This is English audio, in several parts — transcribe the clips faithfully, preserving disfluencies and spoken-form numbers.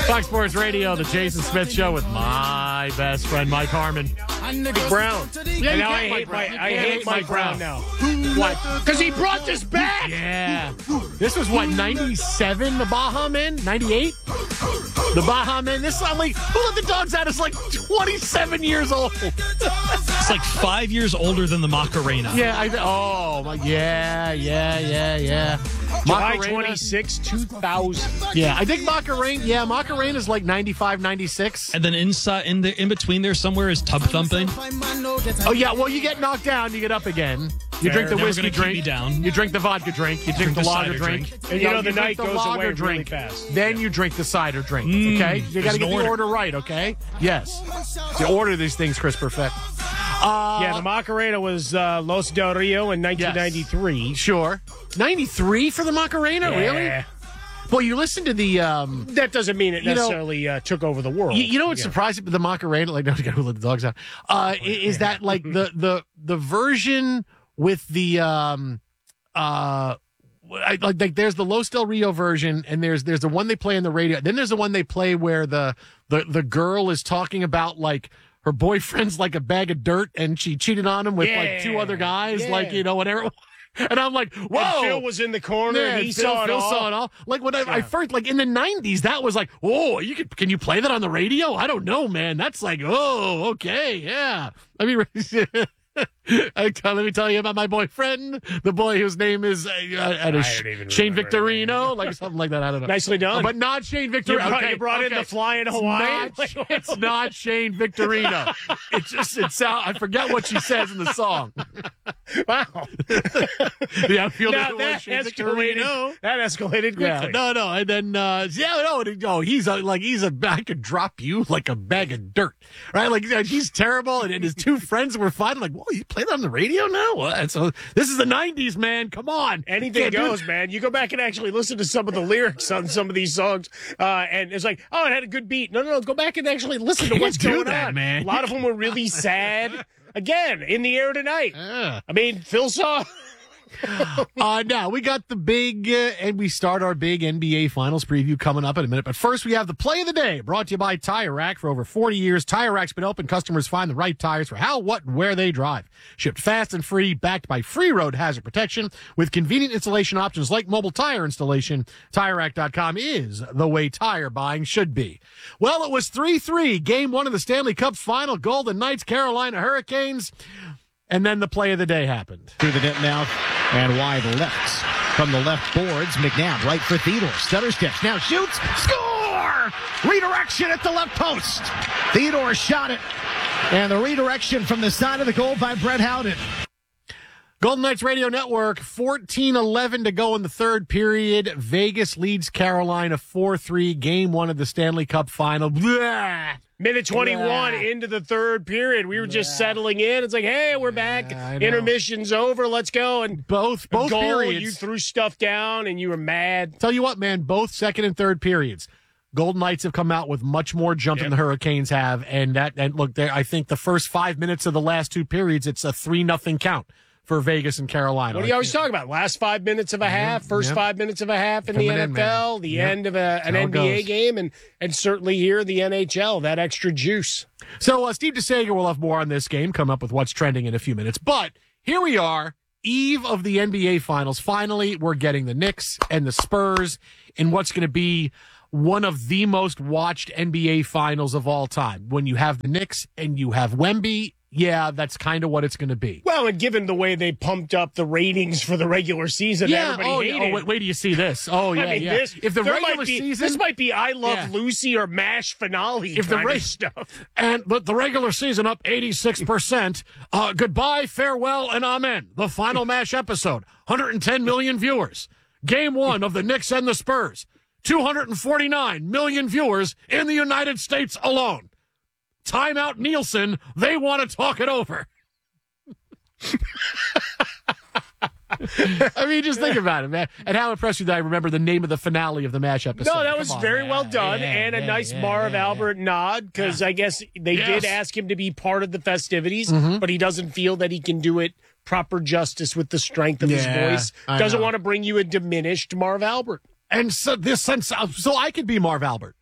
Fox Sports Radio, the Jason Smith Show with my best friend, Mike Harmon. Mike Brown. Yeah, and now I Mike hate, Brown. my, I You hate hate Mike, Mike Brown, Brown. now. What? Because he brought this back. Yeah. This was what, ninety-seven, the Baja Men? ninety-eight? The Baja Men. This song, like, Who Let the Dogs Out is like twenty-seven years old. It's like five years older than the Macarena. Yeah, I oh, my, yeah, yeah, yeah, yeah. July Macarena. twenty-sixth, two thousand. Yeah, I think Macarena, yeah, Macarena is like ninety-five, ninety-six. And then inside, in the in between there somewhere is Tub Thumping. Oh, yeah, well, you get knocked down, you get up again. You Fair. drink the Never whiskey gonna keep drink. me down. You drink the vodka drink. You drink, Drink the, the lager cider drink. drink. And you know the drink night the goes lager away really drink. fast. Then you drink the cider drink, Mm, okay? You got to there's get an the order. order right, okay? Yes. You order these things, Chris Perfect. Uh, Yeah, the Macarena was uh, Los Del Rio in nineteen ninety-three. Sure. ninety-three for the Macarena, Yeah. really? Well, you listen to the... Um, That doesn't mean it You know- necessarily uh, took over the world. You, you know what's Yeah. surprising? The Macarena, like, no, who let the dogs out? Uh, i- is that like the the the version with the um uh. I, like, like there's the Los Del Rio version, and there's there's the one they play on the radio. Then there's the one they play where the the the girl is talking about like her boyfriend's like a bag of dirt, and she cheated on him with like two Yeah. other guys, Yeah. like you know whatever. And I'm like, whoa. And Phil was in the corner. Yeah, and he Phil, saw it Phil all. saw it all. Like when I, I Yeah. first, like in the nineties, that was like, oh, you could, can you play that on the radio? I don't know, man. That's like, oh, okay, yeah. I mean, I, let me tell you about my boyfriend, the boy whose name is uh, uh, I Sh- don't even Shane remember the Victorino, like something like that. I don't know. Nicely done. Uh, but not Shane You Victorino. brought, okay, you brought in okay. the flying Hawaiian. It's not, it's not Shane Victorino. It just it sound. I forget what she says in the song. Wow. The outfielder Now who was that Shane escalated. Victorino. That escalated quickly. Yeah, no, no, and then uh, yeah, no, and, oh, he's a, like he's a I could drop you like a bag of dirt, right? Like uh, he's terrible, and, and his two friends were fine. Like, whoa, you play that on the radio now? What? So this is the nineties, man. Come on, Anything Can't do goes, man. You go back and actually listen to some of the lyrics on some of these songs, uh, and it's like, oh, it had a good beat. No, no, no. Go back and actually listen to Can't what's do going that, on. man. A lot of them were really sad. Again, in the air tonight. Yeah. I mean, Phil saw. Uh, now we got the big, uh, and we start our big N B A Finals preview coming up in a minute. But first, we have the play of the day, brought to you by Tire Rack. For over forty years, Tire Rack's been open. Customers find the right tires for how, what, and where they drive. Shipped fast and free, backed by free road hazard protection with convenient installation options like mobile tire installation. Tire Rack dot com is the way tire buying should be. Well, it was three three, game one of the Stanley Cup final. Golden Knights, Carolina Hurricanes. And then the play of the day happened. Through the net now and wide left. From the left boards, McNabb right for Theodore. Stutter steps, now shoots, score! Redirection at the left post. Theodore shot it. And the redirection from the side of the goal by Brett Howden. Golden Knights Radio Network, fourteen eleven to go in the third period. Vegas leads Carolina four three, game one of the Stanley Cup final. Blah. Minute twenty-one Yeah. into the third period. We were just settling in. It's like, hey, we're back. I know. Intermission's over. Let's go. And Both, both goal, periods. you threw stuff down and you were mad. Tell you what, man, both second and third periods. Golden Knights have come out with much more jump than Yep. the Hurricanes have. And that, and look, there, I think the first five minutes of the last two periods, it's a three nothing count for Vegas and Carolina. What do you always talk about? Last five minutes of a half, first yep. five minutes of a half in Coming the in, N F L, man. the Yep. end of a, an How it N B A goes. game, and and certainly here the N H L, that extra juice. So uh, Steve DeSager will have more on this game, come up with what's trending in a few minutes. But here we are, eve of the N B A Finals. Finally, we're getting the Knicks and the Spurs in what's going to be one of the most watched N B A Finals of all time. When you have the Knicks and you have Wemby, yeah, that's kind of what it's going to be. Well, and given the way they pumped up the ratings for the regular season, Yeah, everybody oh, hated yeah. oh wait, wait till you see this. Oh, yeah, I mean, yeah. this, if the there regular might be, season... this might be I Love Yeah. Lucy or MASH finale If the kind ra- of stuff. And but the regular season up eighty-six percent. Uh, goodbye, farewell, and amen. The final MASH episode. one hundred ten million viewers. Game one of the Knicks and the Spurs. two hundred forty-nine million viewers in the United States alone. Timeout Nielsen. They want to talk it over. I mean, just think about it, man. And how impressed with that I remember the name of the finale of the MASH episode. No, that was Come on, very man. well done, Yeah, and a yeah, nice yeah, Marv yeah, Albert nod, because I guess they Yes. did ask him to be part of the festivities, Mm-hmm. but he doesn't feel that he can do it proper justice with the strength of Yeah, his voice. I Doesn't know. want to bring you a diminished Marv Albert. And so this sense, so I could be Marv Albert.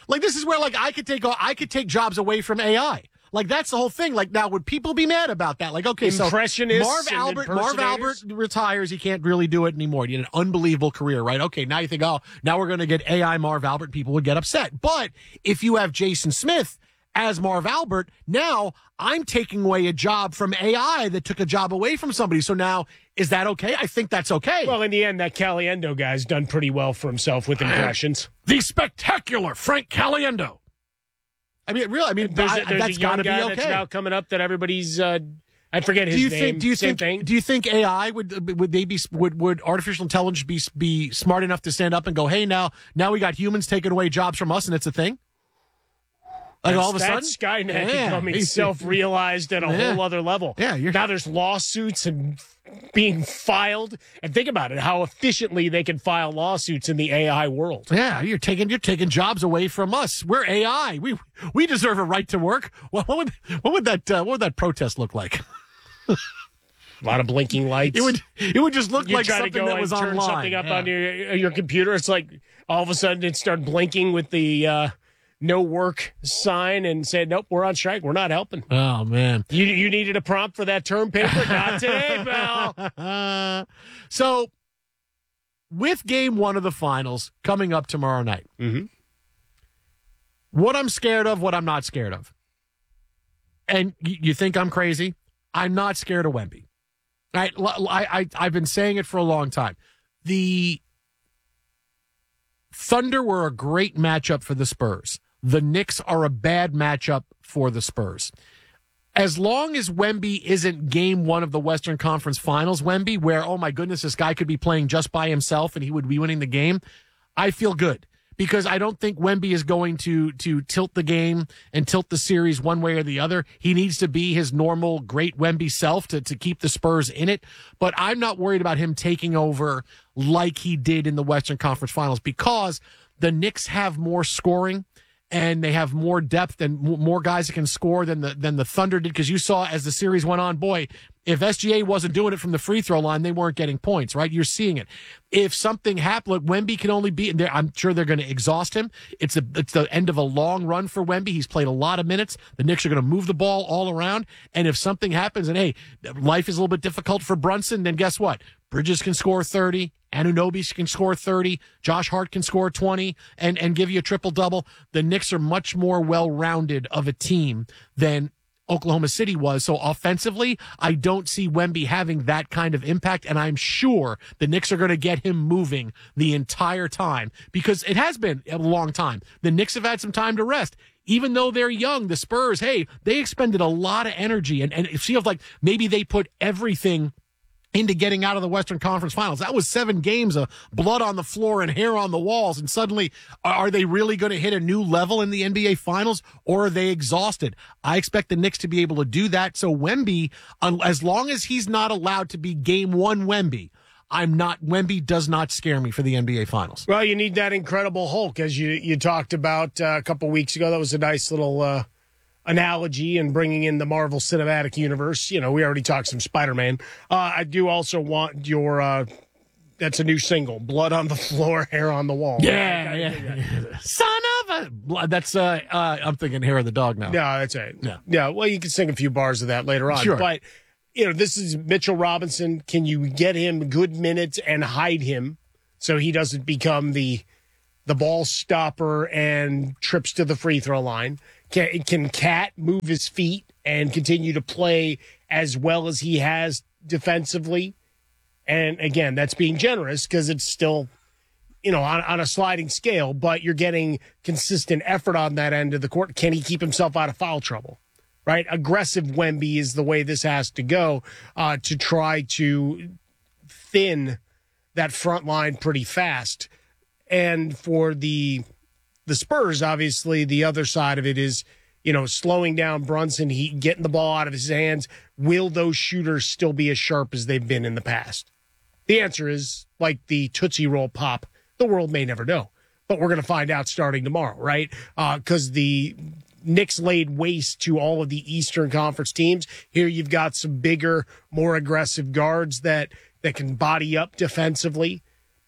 Like this is where like I could take I could take jobs away from A I. Like that's the whole thing. Like now, would people be mad about that? Like okay, so Impressionists Marv and Albert, Marv Albert impersonators? retires. He can't really do it anymore. He had an unbelievable career, right? Okay, now you think, oh, now we're going to get A I Marv Albert. People would get upset. But if you have Jason Smith as Marv Albert, now I'm taking away a job from A I that took a job away from somebody. So now, is that okay? I think that's okay. Well, in the end, that Caliendo guy's done pretty well for himself with impressions. The spectacular Frank Caliendo. I mean, really, I mean, There's, I, a, there's that's a got young to be guy okay. that's now coming up that everybody's. Uh, I forget his do you name. think? Do you Same think? thing. Do you think A I would would they be would would artificial intelligence be be smart enough to stand up and go, hey, now now we got humans taking away jobs from us, and it's a thing? Like That's, all of a sudden, that's Skynet Yeah. becoming self-realized at a Yeah. whole other level. Yeah, you're- now there's lawsuits and being filed. And think about it, how efficiently they can file lawsuits in the A I world. Yeah, you're taking you're taking jobs away from us. We're A I. We we deserve a right to work. What, what would what would that uh, what would that protest look like? A lot of blinking lights. It would it would just look you like try to something go that was and turn online. something up Yeah. on your your computer. It's like all of a sudden it started blinking with the uh, no work sign and said, nope, we're on strike. We're not helping. Oh man. You you needed a prompt for that term paper? Not today, pal. Uh, so, with game one of the finals coming up tomorrow night, Mm-hmm. what I'm scared of, what I'm not scared of. And y- you think I'm crazy? I'm not scared of Wemby. I, I, I, I've been saying it for a long time. The Thunder were a great matchup for the Spurs. The Knicks are a bad matchup for the Spurs. As long as Wemby isn't game one of the Western Conference Finals, Wemby, where, oh my goodness, this guy could be playing just by himself and he would be winning the game, I feel good. Because I don't think Wemby is going to to tilt the game and tilt the series one way or the other. He needs to be his normal great Wemby self to, to keep the Spurs in it. But I'm not worried about him taking over like he did in the Western Conference Finals because the Knicks have more scoring and they have more depth and more guys that can score than the than the Thunder did. Because you saw as the series went on, boy, if S G A wasn't doing it from the free throw line, they weren't getting points, right? You're seeing it. If something happened, look, Wemby can only be, I'm sure they're going to exhaust him. It's a, it's the end of a long run for Wemby. He's played a lot of minutes. The Knicks are going to move the ball all around. And if something happens and, hey, life is a little bit difficult for Brunson, then guess what? Bridges can score thirty. Anunoby can score thirty. Josh Hart can score twenty and, and give you a triple-double. The Knicks are much more well-rounded of a team than Oklahoma City was. So offensively, I don't see Wemby having that kind of impact, and I'm sure the Knicks are going to get him moving the entire time because it has been a long time. The Knicks have had some time to rest. Even though they're young, the Spurs, hey, they expended a lot of energy, and, and it feels like maybe they put everything into getting out of the Western Conference Finals. That was seven games of blood on the floor and hair on the walls. And suddenly, are they really going to hit a new level in the N B A Finals, or are they exhausted? I expect the Knicks to be able to do that. So Wemby, as long as he's not allowed to be game one Wemby, I'm not, Wemby does not scare me for the N B A Finals. Well, you need that Incredible Hulk, as you, you talked about uh, a couple weeks ago. That was a nice little uh, analogy and bringing in the Marvel Cinematic Universe. You know, we already talked some Spider-Man. Uh, I do also want your, uh, that's a new single, Blood on the Floor, Hair on the Wall. Yeah, yeah. Son of a, that's, uh, uh, I'm thinking Hair of the Dog now. No, that's it. Yeah. Yeah, well, you can sing a few bars of that later on. Sure. But, you know, this is Mitchell Robinson. Can you get him good minutes and hide him so he doesn't become the the ball stopper and trips to the free throw line? Can, can Cat move his feet and continue to play as well as he has defensively? And again, that's being generous because it's still, you know, on, on a sliding scale, but you're getting consistent effort on that end of the court. Can he keep himself out of foul trouble? Right? Aggressive Wemby is the way this has to go uh, to try to thin that front line pretty fast. And for the the Spurs, obviously, the other side of it is, you know, slowing down Brunson, he getting the ball out of his hands. Will those shooters still be as sharp as they've been in the past? The answer is, like the Tootsie Roll Pop, the world may never know. But we're going to find out starting tomorrow, right? Because uh, the Knicks laid waste to all of the Eastern Conference teams. Here you've got some bigger, more aggressive guards that, that can body up defensively.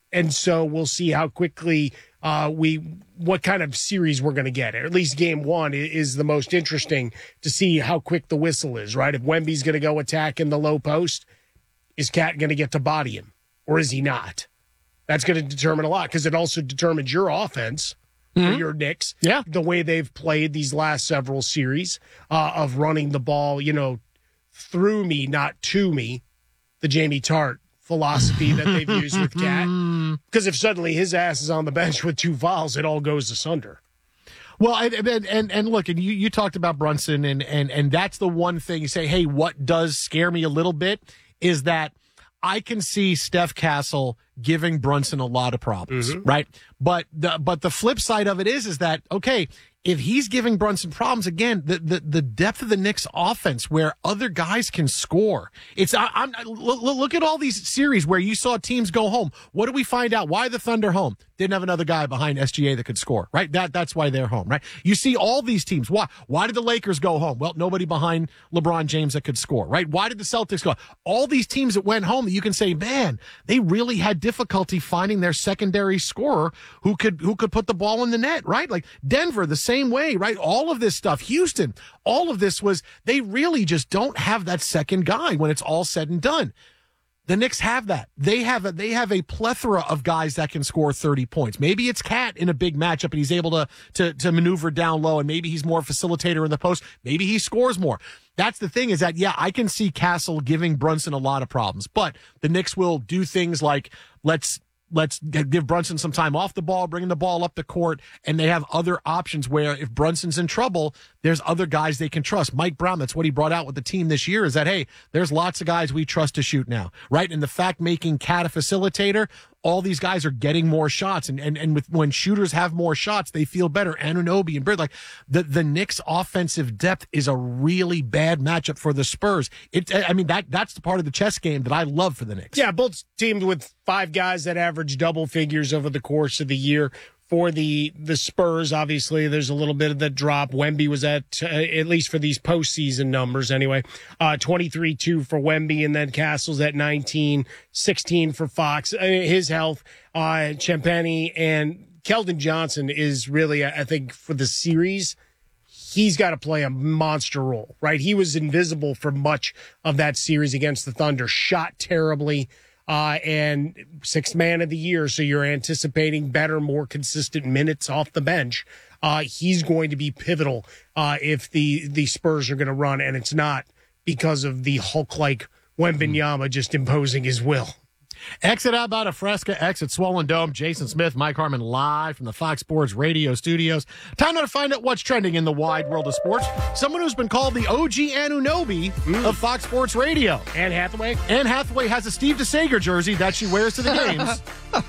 and so we'll see how quickly uh, we, what kind of series we're going to get. Or at least game one is the most interesting to see how quick the whistle is, right? If Wemby's going to go attack in the low post, is Cat going to get to body him, or is he not? That's going to determine a lot because it also determines your offense. Mm-hmm. For your Knicks, yeah, the way they've played these last several series uh, of running the ball, you know, through me, not to me, the Jamie Tart philosophy that they've used with Cat. Because if suddenly his ass is on the bench with two fouls, it all goes asunder. Well, and and and, and look, and you, you talked about Brunson, and, and and that's the one thing you say, hey, what does scare me a little bit is that I can see Steph Castle giving Brunson a lot of problems, mm-hmm. right? But the but the flip side of it is is that okay, if he's giving Brunson problems again, the the, the depth of the Knicks offense where other guys can score. It's I, I'm look, look at all these series where you saw teams go home. What do we find out? Why the Thunder home? Didn't have another guy behind S G A that could score, right? That that's why they're home, right? You see all these teams. Why? Why did the Lakers go home? Well, nobody behind LeBron James that could score, right? Why did the Celtics go? All these teams that went home that you can say, man, they really had difficulty finding their secondary scorer who could who could put the ball in the net, right? Like Denver, the same way, right? All of this stuff, Houston, all of this was they really just don't have that second guy when it's all said and done. The Knicks have that. They have a, they have a plethora of guys that can score thirty points. Maybe it's Cat in a big matchup and he's able to, to, to maneuver down low, and maybe he's more facilitator in the post. Maybe he scores more. That's the thing is that, yeah, I can see Castle giving Brunson a lot of problems, but the Knicks will do things like let's Let's give Brunson some time off the ball, bringing the ball up the court, and they have other options where if Brunson's in trouble, there's other guys they can trust. Mike Brown, that's what he brought out with the team this year, is that, hey, there's lots of guys we trust to shoot now, right? And the fact making Cat a facilitator, all these guys are getting more shots, and and, and with when shooters have more shots, they feel better. Anunoby and Bird, like the, the Knicks' offensive depth is a really bad matchup for the Spurs. It, I mean, that that's the part of the chess game that I love for the Knicks. Yeah, both teams with five guys that average double figures over the course of the year. For the the Spurs, obviously, there's a little bit of the drop. Wemby was at, uh, at least for these postseason numbers anyway, uh, twenty-three two for Wemby, and then Castle's at nineteen, sixteen for Fox. I mean, his health, uh, Champagny, and Keldon Johnson is really, I think, for the series, he's got to play a monster role, right? He was invisible for much of that series against the Thunder, shot terribly. Uh, and sixth man of the year, so you're anticipating better, more consistent minutes off the bench. Uh, he's going to be pivotal uh, if the, the Spurs are going to run, and it's not because of the Hulk-like Wembanyama just imposing his will. Exit out about a Fresca, exit Swollen Dome. Jason Smith, Mike Harmon live from the Fox Sports Radio studios. Time now to find out what's trending in the wide world of sports. Someone who's been called the O G Anunoby mm. of Fox Sports Radio. Anne Hathaway. Anne Hathaway has a Steve DeSager jersey that she wears to the games.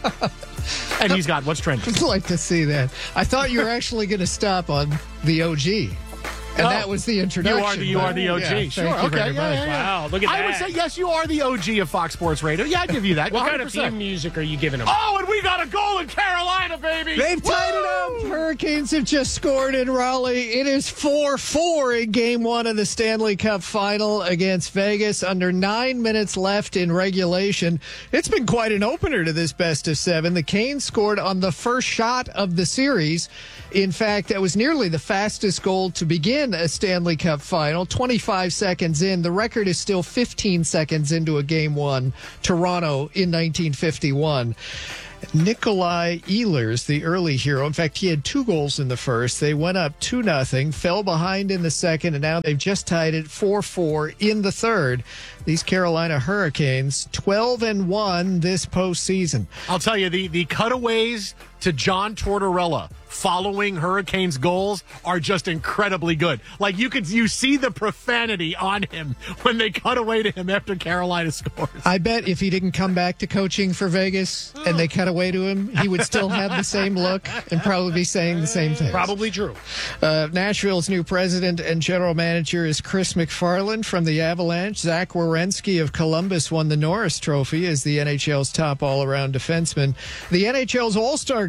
And he's got what's trending. I'd like to see that. I thought you were actually going to stop on the O G. And oh, that was the introduction. You are the, you are the O G. Yeah, sure. Okay. Yeah, yeah, yeah. Wow. Look at I that. I would say, yes, you are the O G of Fox Sports Radio. Yeah, I'd give you that. What one hundred percent. kind of theme music are you giving them? Oh, and we got a goal in Carolina, baby. They've tied it up. Hurricanes have just scored in Raleigh. It is four four in game one of the Stanley Cup final against Vegas. Under nine minutes left in regulation. It's been quite an opener to this best of seven. The Canes scored on the first shot of the series. In fact, that was nearly the fastest goal to begin a Stanley Cup final. twenty-five seconds in. The record is still fifteen seconds into a game one. Toronto in nineteen fifty-one. Nikolai Ehlers, the early hero. In fact, he had two goals in the first. They went up two nothing, fell behind in the second, and now they've just tied it four four in the third. These Carolina Hurricanes, twelve and one this postseason. I'll tell you, the, the cutaways to John Tortorella following Hurricanes goals are just incredibly good. Like you could, you see the profanity on him when they cut away to him after Carolina scores. I bet if he didn't come back to coaching for Vegas and they cut away to him, he would still have the same look and probably be saying the same thing. Probably true. Uh, Nashville's new president and general manager is Chris McFarland from the Avalanche. Zach Werenski of Columbus won the Norris Trophy as the N H L's top all-around defenseman. The N H L's All-Star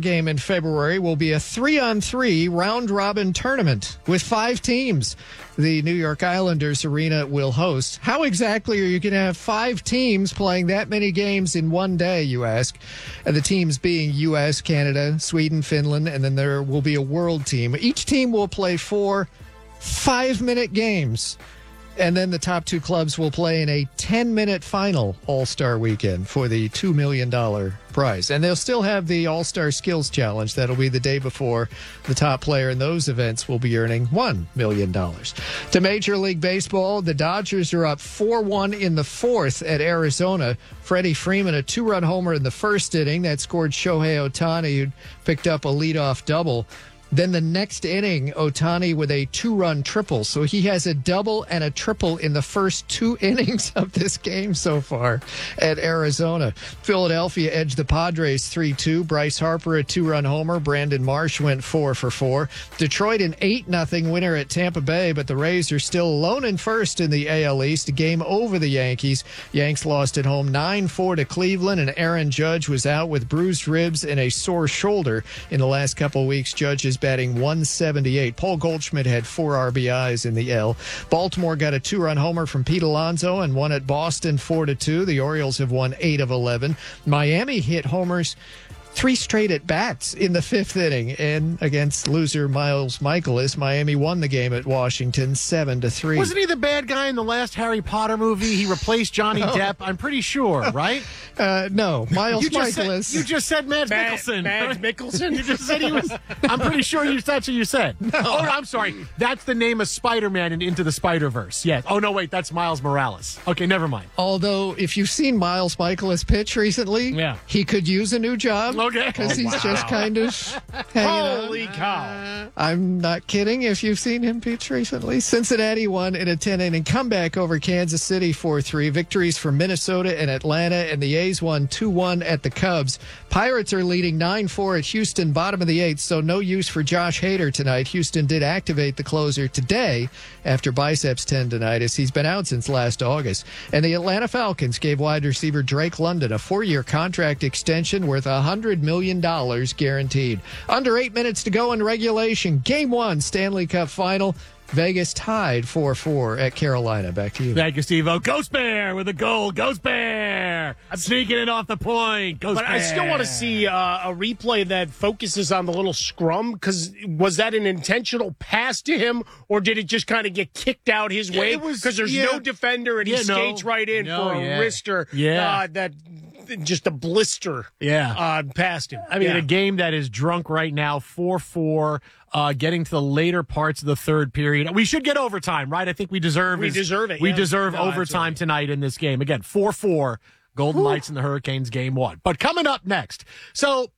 game in February will be a three-on-three round-robin tournament with five teams. The New York Islanders arena will host. How exactly are you going to have five teams playing that many games in one day, you ask? And the teams being U S, Canada, Sweden, Finland, and then there will be a world team. Each team will play four five-minute games. And then the top two clubs will play in a ten-minute final All-Star weekend for the two million dollars prize. And they'll still have the All-Star Skills Challenge. That'll be the day before the top player in those events will be earning one million dollars. To Major League Baseball, the Dodgers are up four one in the fourth at Arizona. Freddie Freeman, a two-run homer in the first inning. That scored Shohei Ohtani, who picked up a leadoff double. Then the next inning, Ohtani with a two-run triple. So he has a double and a triple in the first two innings of this game so far at Arizona. Philadelphia edged the Padres three two. Bryce Harper, a two-run homer. Brandon Marsh went four for four. Detroit an eight nothing winner at Tampa Bay, but the Rays are still alone in first in the A L East. A game over the Yankees. Yanks lost at home nine four to Cleveland, and Aaron Judge was out with bruised ribs and a sore shoulder in the last couple of weeks. Judge is batting one seventy-eight. Paul Goldschmidt had four R B Is in the L. Baltimore got a two-run homer from Pete Alonso and won at Boston four to two. The Orioles have won eight of eleven. Miami hit homers three straight at bats in the fifth inning, and against loser Miles Michaelis, Miami won the game at Washington seven to three. Wasn't he the bad guy in the last Harry Potter movie? He replaced Johnny no. Depp. I'm pretty sure, right? Uh, no, Miles you just Michaelis. Said, you just said Mads Mad, Mikkelsen. Mads Mikkelsen. You just said he was. I'm pretty sure you, that's what you said. No. Oh, no, I'm sorry. That's the name of Spider-Man in Into the Spider-Verse. Yes. Oh no, wait, that's Miles Morales. Okay, never mind. Although, if you've seen Miles Michaelis pitch recently, yeah. he could use a new job. Okay, because oh, he's wow. just kind of hanging Holy on. cow. I'm not kidding if you've seen him pitch recently. Cincinnati won in a ten-inning comeback over Kansas City four three. Victories for Minnesota and Atlanta, and the A's won two one at the Cubs. Pirates are leading nine four at Houston, bottom of the eighth, so no use for Josh Hader tonight. Houston did activate the closer today after biceps tendonitis. He's been out since last August. And the Atlanta Falcons gave wide receiver Drake London a four-year contract extension worth one hundred million dollars guaranteed. Under eight minutes to go in regulation. Game one, Stanley Cup final. Vegas tied four four at Carolina. Back to you. Thank you, Steve-O. Ghost Bear with a goal. Ghost Bear. I'm sneaking it off the point. Ghost But Bear. I still want to see uh, a replay that focuses on the little scrum, because was that an intentional pass to him, or did it just kind of get kicked out his Yeah, way? it was- Because there's yeah. no defender, and he Yeah, no. skates right in No, for a yeah. wrister. Yeah. Uh, that just a blister. Yeah. Uh, past him. I mean, yeah. a game that is drunk right now, four four, uh, getting to the later parts of the third period. We should get overtime, right? I think we deserve We is- deserve it, We yeah. deserve No, overtime absolutely. tonight in this game. Again, four four, Golden Knights and the Hurricanes game one. But coming up next, so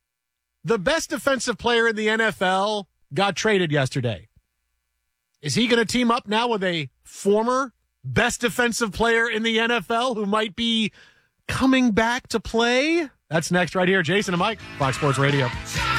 the best defensive player in the N F L got traded yesterday. Is he going to team up now with a former best defensive player in the N F L who might be coming back to play? That's next right here. Jason and Mike, Fox Sports Radio.